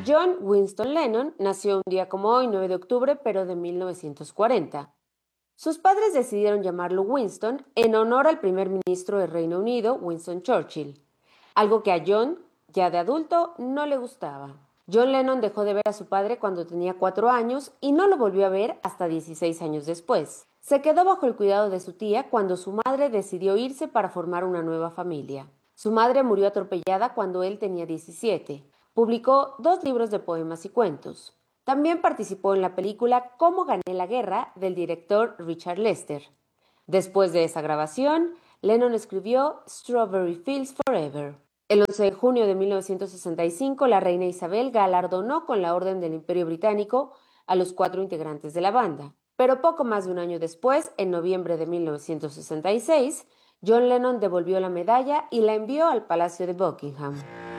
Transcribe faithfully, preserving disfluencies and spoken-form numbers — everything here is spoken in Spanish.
John Winston Lennon nació un día como hoy, nueve de octubre, pero de mil novecientos cuarenta. Sus padres decidieron llamarlo Winston en honor al primer ministro del Reino Unido, Winston Churchill, algo que a John, ya de adulto, no le gustaba. John Lennon dejó de ver a su padre cuando tenía cuatro años y no lo volvió a ver hasta dieciséis años después. Se quedó bajo el cuidado de su tía cuando su madre decidió irse para formar una nueva familia. Su madre murió atropellada cuando él tenía diecisiete. Publicó dos libros de poemas y cuentos. También participó en la película Cómo gané la guerra del director Richard Lester. Después de esa grabación, Lennon escribió Strawberry Fields Forever. El once de junio de mil novecientos sesenta y cinco, la reina Isabel galardonó con la Orden del Imperio Británico a los cuatro integrantes de la banda. Pero poco más de un año después, en noviembre de mil novecientos sesenta y seis, John Lennon devolvió la medalla y la envió al Palacio de Buckingham.